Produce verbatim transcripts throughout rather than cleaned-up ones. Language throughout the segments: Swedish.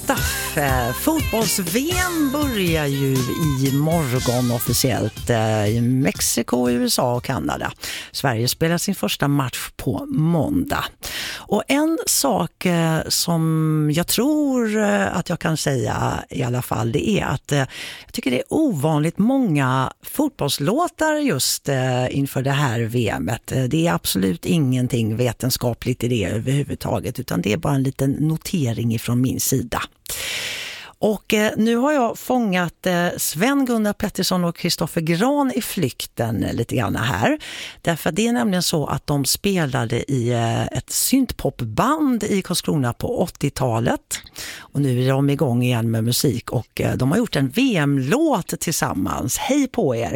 Staff, eh, fotbolls-V M börjar ju i morgon officiellt eh, i Mexiko, U S A och Kanada. Sverige spelar sin första match på måndag. Och en sak eh, som jag tror eh, att jag kan säga i alla fall, det är att eh, jag tycker det är ovanligt många fotbollslåtar just eh, inför det här V M:et. Det är absolut ingenting vetenskapligt i det överhuvudtaget, utan det är bara en liten notering ifrån min sida. Och eh, nu har jag fångat eh, Sven-Gunnar Pettersson och Kristoffer Gran i flykten eh, lite grann här. Därför det är nämligen så att de spelade i eh, ett syntpopband i Karlskrona på åttiotalet. Och nu är de igång igen med musik och eh, de har gjort en V M-låt tillsammans. Hej på er!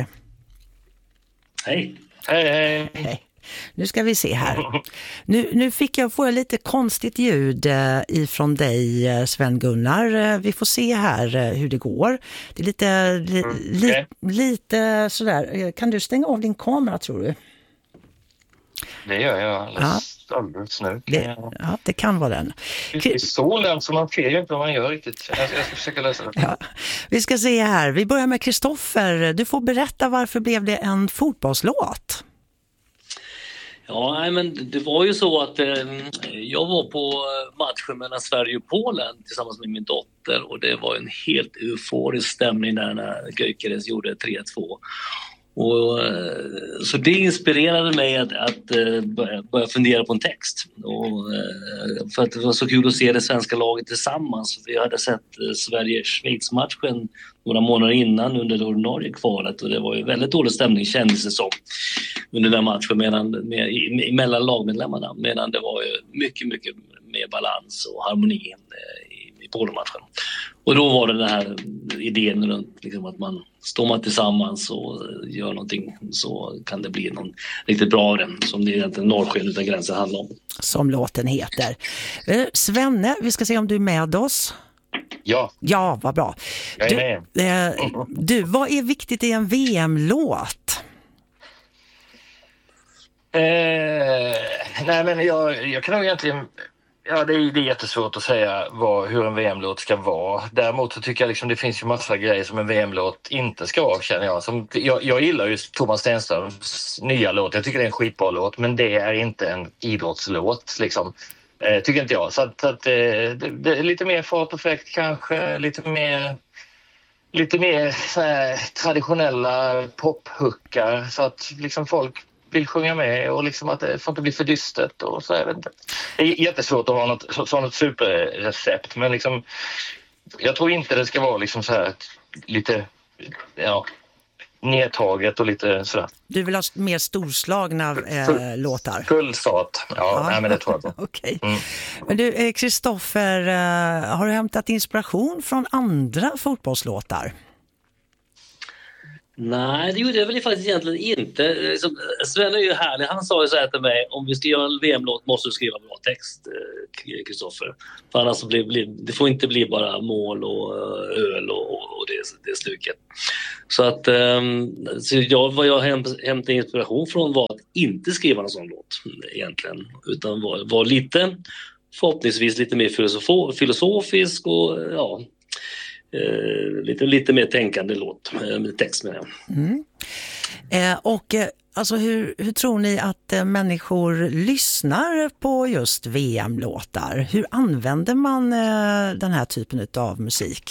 Hej! Hej, hej! Hej! Nu ska vi se här. Nu, nu fick jag få lite konstigt ljud eh, ifrån dig, eh, Sven-Gunnar. Eh, vi får se här eh, hur det går. Det är lite, li, li, okay. lite sådär. Kan du stänga av din kamera, tror du? Det gör jag alldeles, ja. alldeles nu. Det, ja, det kan vara den. Det är solen, så man ser ju inte vad man gör riktigt. Jag ska, jag ska försöka lösa det. Ja. Vi ska se här. Vi börjar med Kristoffer. Du får berätta, varför blev det en fotbollslåt? Ja, nej, men det var ju så att eh, jag var på matchen mellan Sverige och Polen tillsammans med min dotter, och det var en helt euforisk stämning där när Gyökeres gjorde tre två. Och, eh, så det inspirerade mig att, att eh, börja, börja fundera på en text. Och, eh, för att det var så kul att se det svenska laget tillsammans. Vi hade sett eh, Sverige-Schweiz-matchen några månader innan under det ordinarie kvalet, och det var ju väldigt dålig stämning, kändes det som, under den matchen mellan, med, mellan lagmedlemmarna, medan det var ju mycket, mycket mer balans och harmoni eh, i, i Polen-matchen. Och då var det den här idén runt liksom, att man står man tillsammans och gör någonting, så kan det bli någon riktigt bra av den, som det egentligen Norrsken utan gränser handlar om. Som låten heter. Svenne, vi ska se om du är med oss. Ja. Ja, vad bra. Jag är du, med. Eh, du, vad är viktigt i en V M-låt? Eh, nej, men jag, jag kan nog egentligen... Ja, det är, det är jättesvårt att säga vad, hur en V M-låt ska vara. Däremot så tycker jag liksom det finns ju massa grejer som en V M-låt inte ska vara, känner jag. Som, jag. Jag gillar ju Thomas Stenströms nya låt. Jag tycker det är en skitbra låt, men det är inte en idrottslåt liksom. Eh, tycker inte jag. Så att, att eh, det, det är lite mer fart och fläkt kanske, lite mer... Lite mer så här, traditionella pophuckar, så att liksom folk vill sjunga med, och liksom att det får inte bli för dystert och så, jag vet inte. Det är jättesvårt att ha något, så, så något superrecept, men liksom jag tror inte det ska vara liksom så här lite ja, nedtaget och lite sådär. Du vill ha mer storslagna eh, full, låtar? Full start, ja, ja. Nej, men det tror jag på. Okej. Mm. Men du, Kristoffer, eh, har du hämtat inspiration från andra fotbollslåtar? Nej, det gjorde jag väl faktiskt egentligen inte. Sven är ju härlig. Han sa ju så här till mig: om vi ska göra en V M-låt måste du skriva bra text, Kristoffer. För annars så blir, blir, det får inte bli bara mål och öl och, och det, det stuket. Så att så jag, vad jag hämtade inspiration från var att inte skriva en sån låt egentligen. Utan var, var lite, förhoppningsvis lite mer filosof, filosofisk och ja... Uh, lite, lite mer tänkande låt uh, med text med det. Mm. Eh, och eh, alltså hur, hur tror ni att eh, människor lyssnar på just V M-låtar? Hur använder man eh, den här typen av musik?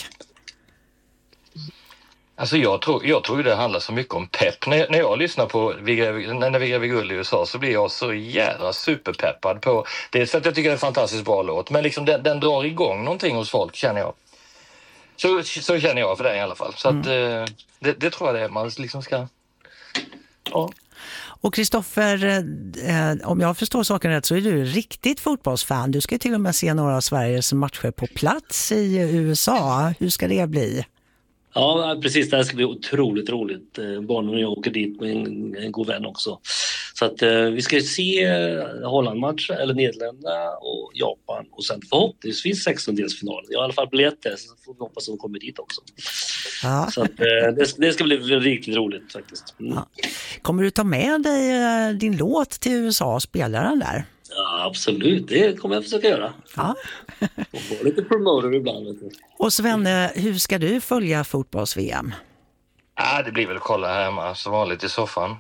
Alltså jag tror, jag tror det handlar så mycket om pepp. När, när jag lyssnar på Vigga, när vi gräver guld i U S A, så blir jag så jävla superpeppad på det. Så att jag tycker det är en fantastiskt bra låt. Men liksom den, den drar igång någonting hos folk, känner jag. Så, så känner jag för det i alla fall. Så att, mm. eh, det, det tror jag det är. Man liksom ska... Ja. Och Kristoffer, eh, om jag förstår saken rätt så är du riktigt fotbollsfan. Du ska till och med se några av Sveriges matcher på plats i U S A. Hur ska det bli? Ja, precis. Det här ska bli otroligt roligt. Barnen och jag åker dit med en, en god vän också. Så att eh, vi ska se Holland-match, eller Nederländerna och Japan. Och sen förhoppningsvis sextondelsfinalen. Jag har i alla fall biljetter, så får vi hoppas att de kommer dit också. Ja. Så att, eh, det, det ska bli riktigt roligt faktiskt. Mm. Ja. Kommer du ta med dig din låt till U S A och spela den där? Absolut, det kommer jag försöka göra. Ja. Och få lite promoter ibland. Vet du. Och Svenne, hur ska du följa fotbolls-V M? Ah, det blir väl att kolla här hemma som vanligt i soffan.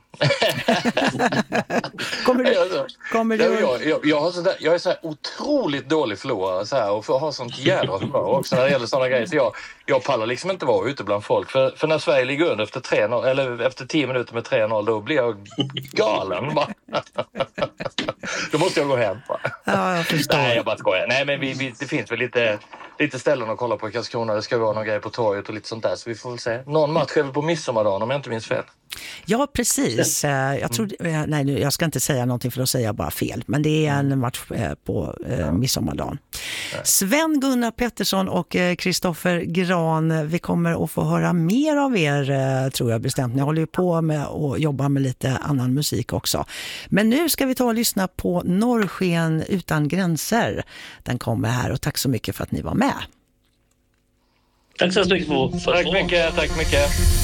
Kommer du... Kommer du... Jag, jag, jag, har sådär, jag är så här otroligt dålig förlorare så här, och får ha sånt jävla humör också när det gäller sådana grejer. Så jag, jag pallar liksom inte vara ute bland folk. För, för när Sverige ligger under efter, tre noll, eller efter tio minuter med tre noll, då blir jag galen. Då måste jag gå hem. Ja, jag förstår. Nej, jag bara skojar. Nej, men vi, vi, det finns väl lite, lite ställen att kolla på i Karlskrona. Det ska vara någon grej på torget och lite sånt där. Så vi får väl se. Någon match är väl på midsommardagen om jag inte minns fel. Ja, precis. Jag, tror, nej, nu, jag ska inte säga någonting för då säger jag bara fel. Men det är en match på eh, midsommardagen. Sven Gunnar Pettersson och Kristoffer Gran, vi kommer att få höra mer av er, tror jag bestämt. Ni håller ju på med att jobba med lite annan musik också. Men nu ska vi ta och lyssna på Norrsken utan gränser. Den kommer här och tack så mycket för att ni var med. Tack så mycket för, för Tack mycket, tack mycket.